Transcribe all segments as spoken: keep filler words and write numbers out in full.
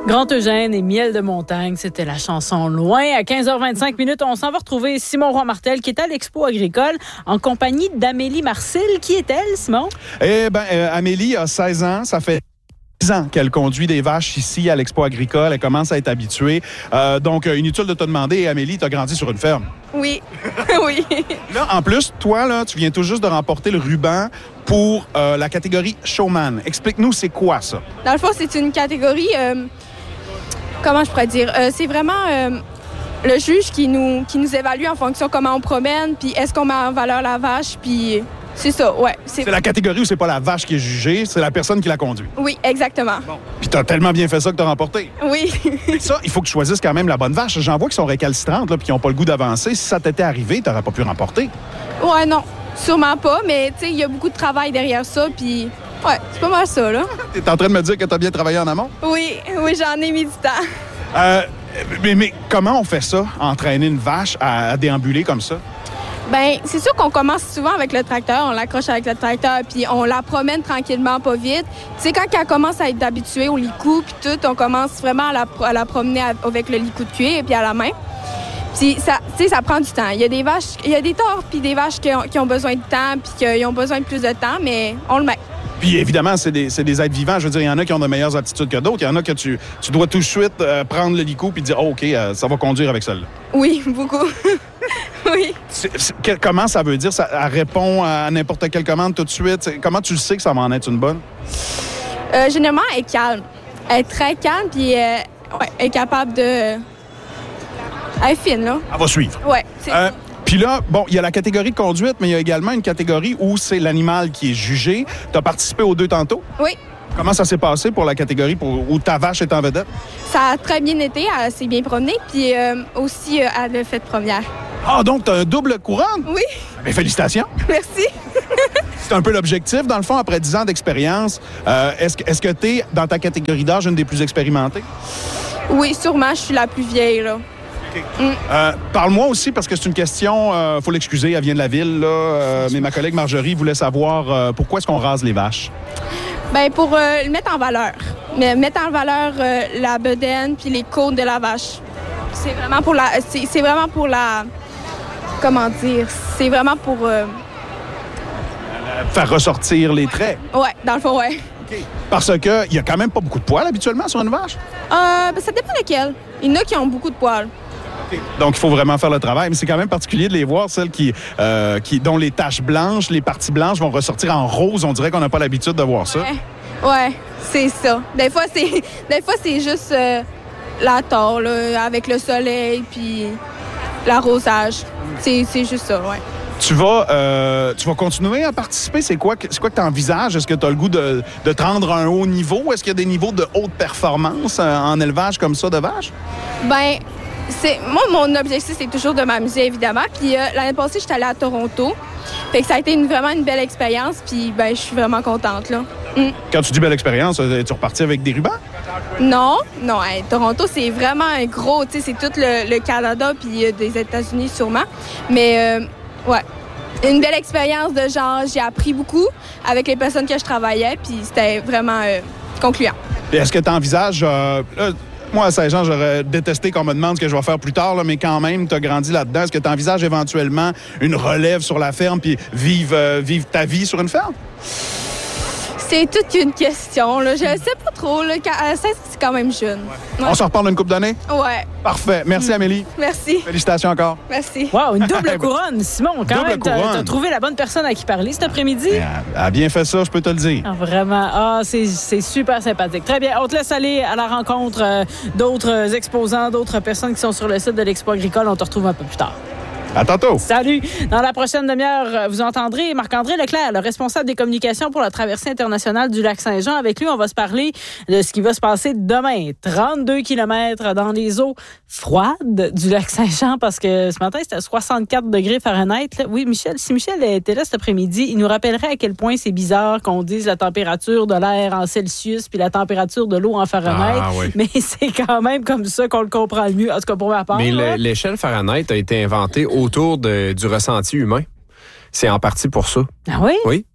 Grand Eugène et Miel de montagne, c'était la chanson Loin. À quinze heures vingt-cinq minutes, on s'en va retrouver Simon Roy-Martel qui est à l'Expo agricole en compagnie d'Amélie Marcil. Qui est-elle, Simon? Eh bien, euh, Amélie a seize ans. Ça fait dix ans qu'elle conduit des vaches ici à l'Expo agricole. Elle commence à être habituée. Euh, donc, inutile de te demander, Amélie, tu as grandi sur une ferme. Oui, oui. Là, en plus, toi, là, tu viens tout juste de remporter le ruban pour euh, la catégorie Showman. Explique-nous, c'est quoi ça? Dans le fond, c'est une catégorie... Euh, comment je pourrais dire? Euh, c'est vraiment euh, le juge qui nous, qui nous évalue en fonction de comment on promène, puis est-ce qu'on met en valeur la vache, puis c'est ça, ouais. C'est, c'est la catégorie où c'est pas la vache qui est jugée, c'est la personne qui la conduit. Oui, exactement. Bon. Puis t'as tellement bien fait ça que t'as remporté. Oui. Et ça, il faut que tu choisisses quand même la bonne vache. J'en vois qui sont récalcitrantes, là, puis qui n'ont pas le goût d'avancer. Si ça t'était arrivé, t'aurais pas pu remporter. Ouais, non, sûrement pas, mais tu sais, il y a beaucoup de travail derrière ça, puis... Ouais, c'est pas mal ça, là. T'es en train de me dire que t'as bien travaillé en amont? Oui, oui, j'en ai mis du temps. Euh, mais, mais comment on fait ça, entraîner une vache à, à déambuler comme ça? Bien, c'est sûr qu'on commence souvent avec le tracteur, on l'accroche avec le tracteur, puis on la promène tranquillement, pas vite. Tu sais, quand elle commence à être habituée au licou, puis tout, on commence vraiment à la, à la promener avec le licou de cuir et puis à la main. Puis ça, tu sais, ça prend du temps. Il y a des vaches, il y a des torts puis des vaches qui ont, qui ont besoin de temps puis qui ont besoin de plus de temps, mais on le met. Puis évidemment, c'est des, c'est des êtres vivants. Je veux dire, il y en a qui ont de meilleures aptitudes que d'autres. Il y en a que tu, tu dois tout de suite euh, prendre le licou puis dire oh, OK, euh, ça va conduire avec celle-là. Oui, beaucoup. Oui. C'est, c'est, que, comment ça veut dire? Ça, elle répond à n'importe quelle commande tout de suite? C'est, comment tu sais que ça va en être une bonne? Euh, généralement, elle est calme. Elle est très calme puis euh, ouais, elle est capable de... Elle est fine, là. Elle va suivre. Oui, c'est euh, ça. Puis là, bon, il y a la catégorie de conduite, mais il y a également une catégorie où c'est l'animal qui est jugé. Tu as participé aux deux tantôt? Oui. Comment ça s'est passé pour la catégorie pour, où ta vache est en vedette? Ça a très bien été, elle s'est bien promenée, puis euh, aussi, euh, elle a fait première. Ah, donc tu as un double couronne? Oui. Bien, félicitations. Merci. C'est un peu l'objectif, dans le fond, après dix ans d'expérience. Euh, est-ce, est-ce que tu es, dans ta catégorie d'âge, une des plus expérimentées? Oui, sûrement, je suis la plus vieille, là. Okay. Mm. Euh, parle-moi aussi, parce que c'est une question, il euh, faut l'excuser, elle vient de la ville, là, euh, mais ma collègue Marjorie voulait savoir euh, pourquoi est-ce qu'on rase les vaches? Bien, pour euh, le mettre en valeur. Mais mettre en valeur euh, la bedaine puis les côtes de la vache. C'est vraiment pour la... C'est, c'est vraiment pour la... Comment dire? C'est vraiment pour... Euh... Faire ressortir les traits? Ouais, dans le fond, ouais. Okay. Parce qu'il y a quand même pas beaucoup de poils habituellement sur une vache? Euh, ben, ça dépend lesquels. Il y en a qui ont beaucoup de poils. Okay. Donc, il faut vraiment faire le travail. Mais c'est quand même particulier de les voir, celles qui, euh, qui, dont les taches blanches, les parties blanches vont ressortir en rose. On dirait qu'on n'a pas l'habitude de voir ça. Ouais, ouais, c'est ça. Des fois, c'est, des fois, c'est juste euh, la tord, là, avec le soleil puis l'arrosage. C'est, c'est juste ça, ouais. Tu vas, euh, tu vas continuer à participer? C'est quoi, c'est quoi que tu envisages? Est-ce que tu as le goût de, de te rendre à un haut niveau? Est-ce qu'il y a des niveaux de haute performance euh, en élevage comme ça de vaches? Ben, c'est, moi, mon objectif, c'est toujours de m'amuser, évidemment. Puis euh, l'année passée, j'étais allée à Toronto. Fait que ça a été une, vraiment une belle expérience. Puis ben, je suis vraiment contente, là. Mm. Quand tu dis belle expérience, es-tu reparti avec des rubans? Non, non. Hey, Toronto, c'est vraiment un gros, tu sais, c'est tout le, le Canada puis euh, des États-Unis, sûrement. Mais... Euh, ouais. Une belle expérience de genre, j'ai appris beaucoup avec les personnes que je travaillais, puis c'était vraiment euh, concluant. Et est-ce que tu envisages... Euh, là, moi, à Saint-Jean, j'aurais détesté qu'on me demande ce que je vais faire plus tard, là, mais quand même, tu as grandi là-dedans. Est-ce que tu envisages éventuellement une relève sur la ferme puis vivre, euh, vivre ta vie sur une ferme? C'est toute une question, là. Je ne sais pas trop, là. C'est quand même jeune. Ouais. On s'en reparle d'une couple d'années? Ouais. Parfait. Merci, mmh. Amélie. Merci. Félicitations encore. Merci. Wow, une double couronne. Simon, quand double même, couronne. T'as, t'as trouvé la bonne personne à qui parler cet après-midi? Elle a bien fait ça, je peux te le dire. Ah, vraiment. Ah, c'est, c'est super sympathique. Très bien. On te laisse aller à la rencontre euh, d'autres exposants, d'autres personnes qui sont sur le site de l'Expo agricole. On te retrouve un peu plus tard. À tantôt. Salut. Dans la prochaine demi-heure, vous entendrez Marc-André Leclerc, le responsable des communications pour la traversée internationale du Lac-Saint-Jean. Avec lui, on va se parler de ce qui va se passer demain. trente-deux kilomètres dans les eaux froides du Lac-Saint-Jean parce que ce matin, c'était soixante-quatre degrés Fahrenheit. Là. Oui, Michel, si Michel était là cet après-midi, il nous rappellerait à quel point c'est bizarre qu'on dise la température de l'air en Celsius puis la température de l'eau en Fahrenheit. Ah, oui. Mais c'est quand même comme ça qu'on le comprend le mieux. En tout cas, pour ma part. Mais là. le, l'échelle Fahrenheit a été inventée autour de, du ressenti humain. C'est en partie pour ça. Ah oui? Oui.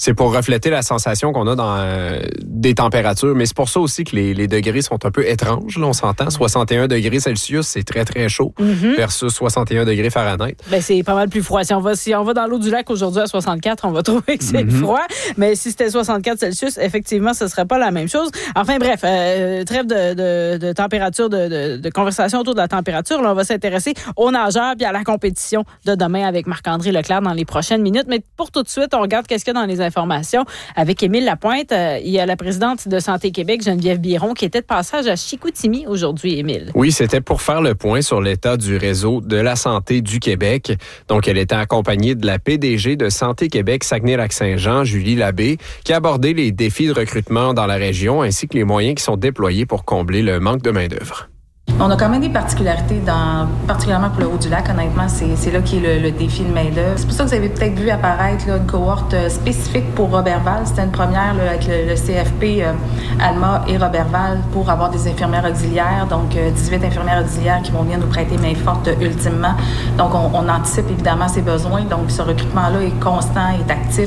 C'est pour refléter la sensation qu'on a dans euh, des températures, mais c'est pour ça aussi que les, les degrés sont un peu étranges. Là, on s'entend, soixante et un degrés Celsius, c'est très, très chaud, mm-hmm. versus soixante et un degrés Fahrenheit. Ben, c'est pas mal plus froid. Si on va, si on va dans l'eau du lac aujourd'hui à soixante-quatre, on va trouver que c'est mm-hmm. froid. Mais si c'était soixante-quatre Celsius, effectivement, ce serait pas la même chose. Enfin, bref, euh, trêve de, de, de température, de, de, de conversation autour de la température. Là, on va s'intéresser aux nageurs puis à la compétition de demain avec Marc-André Leclerc dans les prochaines minutes. Mais pour tout de suite, on regarde qu'est-ce qu'il y a dans les informations avec Émile Lapointe. Euh, il y a la présidente de Santé Québec, Geneviève Biron, qui était de passage à Chicoutimi aujourd'hui, Émile. Oui, c'était pour faire le point sur l'état du réseau de la santé du Québec. Donc, elle était accompagnée de la P D G de Santé Québec Saguenay-Lac-Saint-Jean, Julie Labbé, qui a abordé les défis de recrutement dans la région ainsi que les moyens qui sont déployés pour combler le manque de main-d'œuvre. On a quand même des particularités, dans, particulièrement pour le Haut-du-Lac, honnêtement, c'est, c'est là qui est le, le défi de main-d'œuvre. C'est pour ça que vous avez peut-être vu apparaître là, une cohorte spécifique pour Roberval. C'était une première là, avec le, le C F P, euh, Alma et Roberval pour avoir des infirmières auxiliaires, donc euh, dix-huit infirmières auxiliaires qui vont venir nous prêter main forte euh, ultimement. Donc, on, on anticipe évidemment ces besoins. Donc, ce recrutement-là est constant, est actif.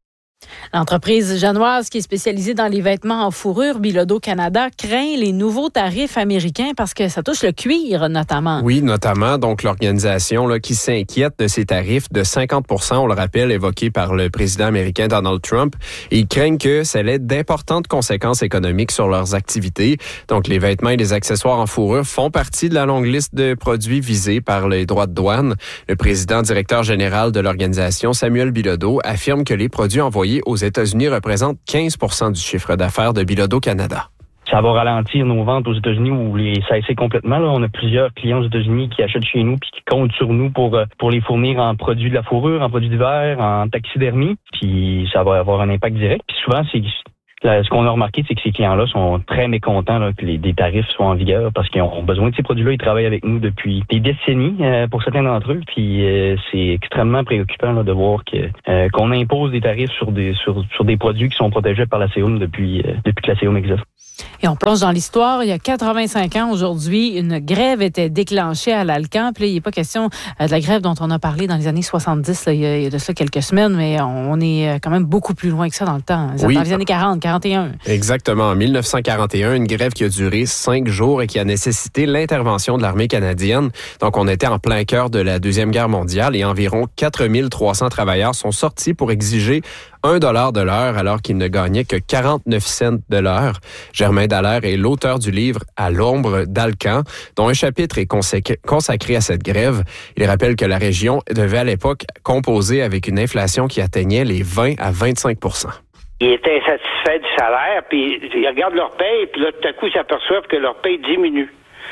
L'entreprise janoise qui est spécialisée dans les vêtements en fourrure, Bilodeau Canada, craint les nouveaux tarifs américains parce que ça touche le cuir notamment. Oui, notamment. Donc, l'organisation là, qui s'inquiète de ces tarifs de cinquante pour cent, on le rappelle, évoqués par le président américain Donald Trump. Et ils craignent que ça ait d'importantes conséquences économiques sur leurs activités. Donc, les vêtements et les accessoires en fourrure font partie de la longue liste de produits visés par les droits de douane. Le président directeur général de l'organisation, Samuel Bilodeau, affirme que les produits envoyés aux États-Unis représentent quinze pour cent du chiffre d'affaires de Bilodeau Canada. Ça va ralentir nos ventes aux États-Unis ou les cesser complètement. Là, on a plusieurs clients aux États-Unis qui achètent chez nous puis qui comptent sur nous pour pour les fournir en produits de la fourrure, en produits d'hiver, en taxidermie. Puis ça va avoir un impact direct. Puis souvent, c'est là, ce qu'on a remarqué, c'est que ces clients-là sont très mécontents là, que les des tarifs soient en vigueur parce qu'ils ont besoin de ces produits-là. Ils travaillent avec nous depuis des décennies euh, pour certains d'entre eux. Puis euh, c'est extrêmement préoccupant là, de voir que euh, qu'on impose des tarifs sur des sur sur des produits qui sont protégés par la C O M depuis euh, depuis que la C O M existe. Et on plonge dans l'histoire. Il y a quatre-vingt-cinq ans aujourd'hui, une grève était déclenchée à l'Alcan. Puis là, il n'est pas question de la grève dont on a parlé dans les années soixante-dix, là, il, y a, il y a de ça quelques semaines, mais on est quand même beaucoup plus loin que ça dans le temps. Oui. Dans les années quarante, quarante et un. Exactement. En dix-neuf cent quarante et un, une grève qui a duré cinq jours et qui a nécessité l'intervention de l'armée canadienne. Donc, on était en plein cœur de la Deuxième Guerre mondiale et environ quatre mille trois cents travailleurs sont sortis pour exiger un dollar de l'heure alors qu'ils ne gagnaient que quarante-neuf cents de l'heure. Germain Dallaire est l'auteur du livre « À l'ombre d'Alcan », dont un chapitre est consacré à cette grève. Il rappelle que la région devait à l'époque composer avec une inflation qui atteignait les vingt à vingt-cinq pour cent. Ils étaient insatisfaits du salaire, puis ils regardent leur paye, puis là, tout à coup, ils s'aperçoivent que leur paye diminue.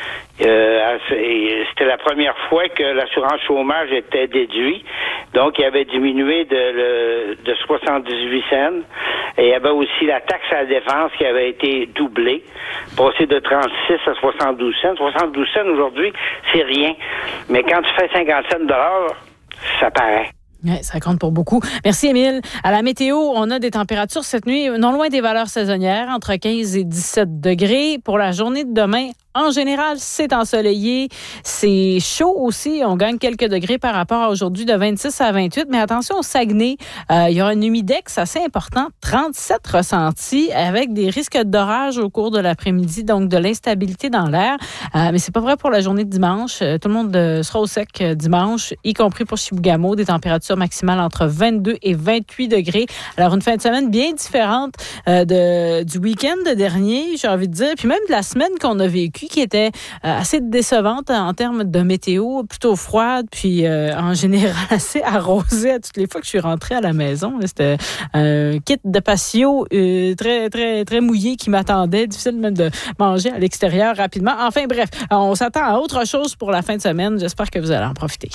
Euh, c'était la première fois que l'assurance chômage était déduite. Donc, il avait diminué de, le, de soixante-dix-huit cents. Et il y avait aussi la taxe à la défense qui avait été doublée, passée de trente-six à soixante-douze cents. soixante-douze cents aujourd'hui, c'est rien. Mais quand tu fais cinquante-sept dollars, ça paraît. Oui, ça compte pour beaucoup. Merci, Émile. À la météo, on a des températures cette nuit non loin des valeurs saisonnières, entre quinze et dix-sept degrés. Pour la journée de demain, en général, c'est ensoleillé. C'est chaud aussi. On gagne quelques degrés par rapport à aujourd'hui de vingt-six à vingt-huit. Mais attention au Saguenay, euh, il y aura un humidex assez important, trente-sept ressentis, avec des risques d'orage au cours de l'après-midi, donc de l'instabilité dans l'air. Euh, mais c'est pas vrai pour la journée de dimanche. Euh, tout le monde euh, sera au sec euh, dimanche, y compris pour Chibougamau, des températures maximales entre vingt-deux et vingt-huit degrés. Alors, une fin de semaine bien différente euh, de, du week-end dernier, j'ai envie de dire, puis même de la semaine qu'on a vécue, qui était euh, assez décevante en termes de météo, plutôt froide, puis euh, en général assez arrosée à toutes les fois que je suis rentrée à la maison. Là, c'était un kit de patio euh, très, très, très mouillé qui m'attendait. Difficile même de manger à l'extérieur rapidement. Enfin bref, on s'attend à autre chose pour la fin de semaine. J'espère que vous allez en profiter.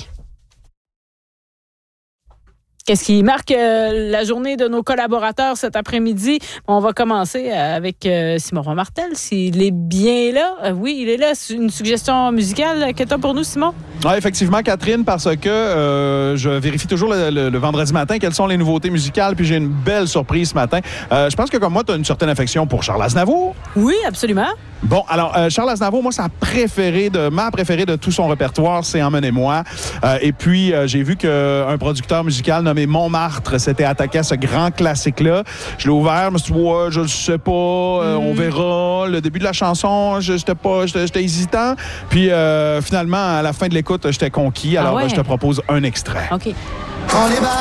Qu'est-ce qui marque euh, la journée de nos collaborateurs cet après-midi? On va commencer avec euh, Simon Martel, s'il est bien là. Euh, oui, il est là. C'est une suggestion musicale que tu as pour nous, Simon? Oui, effectivement, Catherine, parce que euh, je vérifie toujours le, le, le vendredi matin quelles sont les nouveautés musicales, puis j'ai une belle surprise ce matin. Euh, je pense que comme moi, tu as une certaine affection pour Charles Aznavour. Oui, absolument. Bon, alors, euh, Charles Aznavour, moi, sa préférée de, ma préférée de tout son répertoire, c'est Emmenez-moi. Euh, et puis, euh, j'ai vu qu'un producteur musical nommé Montmartre s'était attaqué à ce grand classique-là. Je l'ai ouvert, je me suis dit, ouais, je le sais pas, euh, mm. on verra. Le début de la chanson, j'étais pas, j'étais, j'étais hésitant. Puis, euh, finalement, à la fin de l'écoute, j'étais conquis. Alors, ah ouais. ben, je te propose un extrait. OK.